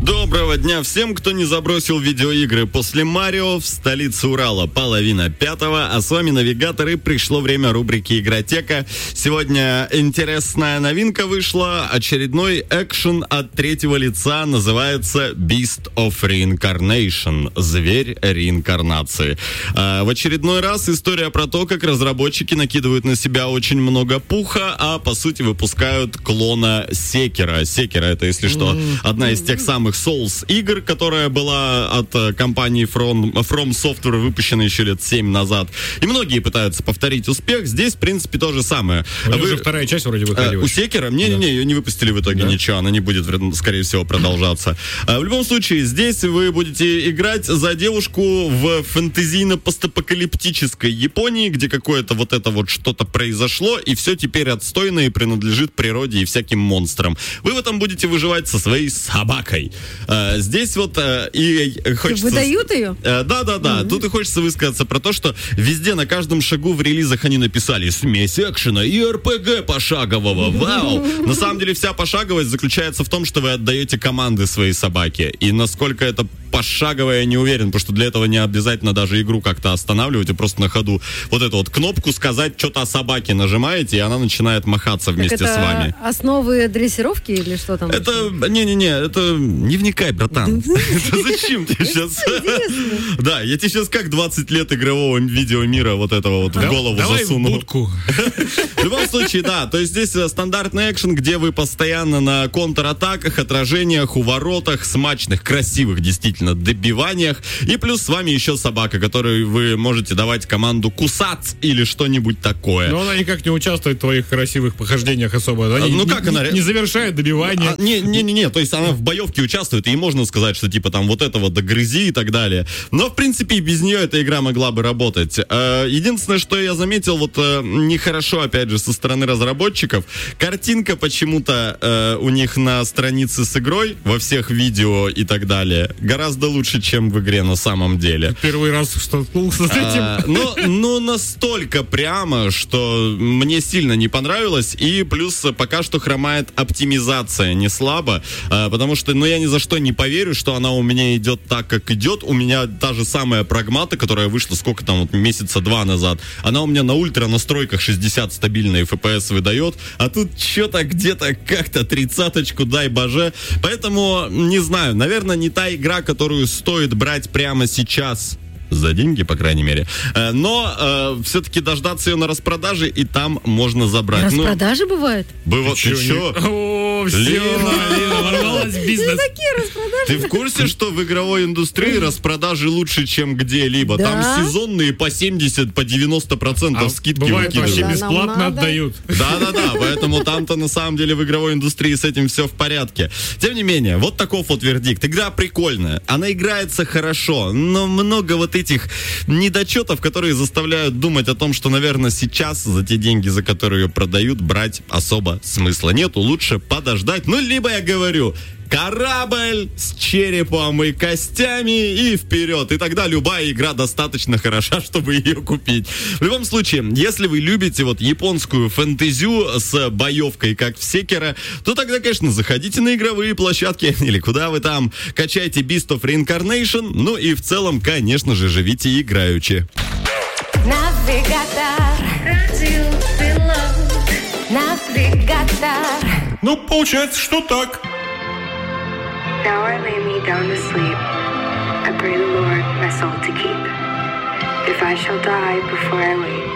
Доброго дня всем, кто не забросил видеоигры после Марио в столице Урала. 4:30, а с вами навигатор, и пришло время рубрики «Игротека». Сегодня интересная новинка вышла. Очередной экшен от третьего лица, называется Beast of Reincarnation. Зверь реинкарнации. В очередной раз история про то, как разработчики накидывают на себя очень много пуха, а по сути выпускают клона Секира. Секира — это, если что, одна из тех самых Souls игр, которая была от компании From Software выпущена еще лет 7 назад. И многие пытаются повторить успех. Здесь, в принципе, то же самое. Уже вторая часть вроде выходила. У Секира? Не-не-не, ее не выпустили в итоге ничего. Она не будет, скорее всего, продолжаться. В любом случае, здесь вы будете играть за девушку в фэнтезийно-постапокалиптической Японии, где какое-то вот это вот что-то произошло, и все теперь отстойно и принадлежит природе и всяким монстрам. Вы в этом будете выживать со своей собакой. Здесь вот и хочется... Выдают ее? Да. Тут и хочется высказаться про то, что везде, на каждом шагу в релизах они написали «Смесь экшена и РПГ пошагового». Вау! На самом деле вся пошаговость заключается в том, что вы отдаете команды своей собаке. И насколько это пошаговое, я не уверен, потому что для этого не обязательно даже игру как-то останавливать, и просто на ходу вот эту вот кнопку сказать что-то о собаке нажимаете, и она начинает махаться вместе с вами. Это основы дрессировки или что там? Это, не-не-не, это не вникай, братан. Это зачем тебе сейчас? Да, я тебе сейчас как 20 лет игрового видеомира вот этого вот в голову засунул. Давай в будку. В любом случае, да, то есть здесь стандартный экшен, где вы постоянно на контратаках, отражениях, уворотах, смачных, красивых, действительно, добиваниях. И плюс с вами еще собака, которой вы можете давать команду кусать или что-нибудь такое. Но она никак не участвует в твоих красивых похождениях особо. Она не завершает добивание. Не, то есть она в боевке участвует, и можно сказать, что типа там вот этого догрызи и так далее. Но, в принципе, и без нее эта игра могла бы работать. Единственное, что я заметил, вот нехорошо, опять же, со стороны разработчиков, картинка почему-то у них на странице с игрой, во всех видео и так далее, гораздо лучше, чем в игре на самом деле. Первый раз столкнулся с этим. Но настолько прямо, что мне сильно не понравилось, и плюс пока что хромает оптимизация не слабо, потому что, я ни за что не поверю, что она у меня идет так, как идет. У меня та же самая Прагмата, которая вышла сколько там, месяца 2 назад, она у меня на ультра настройках 60 стабильные FPS выдает, а тут что-то где-то как-то 30-очку, дай боже. Поэтому, не знаю, наверное, не та игра, которую стоит брать прямо сейчас. За деньги, по крайней мере. Но все-таки дождаться ее на распродаже, и там можно забрать. Распродажи бывают? Бывает. Ты что? О, все, Лена, ворвалась в бизнес. Такие распродажи. Ты в курсе, что в игровой индустрии распродажи лучше, чем где-либо? Да? Там сезонные по 70, по 90% скидки бывает, вообще выкидывают. бесплатно отдают. Да, поэтому там-то на самом деле в игровой индустрии с этим все в порядке. Тем не менее, вот таков вот вердикт. Игра прикольная, она играется хорошо, но много вот этих недочетов, которые заставляют думать о том, что, наверное, сейчас за те деньги, за которые ее продают, брать особо смысла нету. Лучше подождать. Либо я говорю, корабль с черепом и костями и вперед. И тогда любая игра достаточно хороша, чтобы ее купить. В любом случае, если вы любите вот японскую фэнтезию с боевкой, как в Секиро, то тогда, конечно, заходите на игровые площадки или куда вы там, качайте Beast of Reincarnation, и в целом, конечно же, живите играючи. Получается, что так. Now I lay me down to sleep. I pray the Lord my soul to keep. If I shall die before I wake,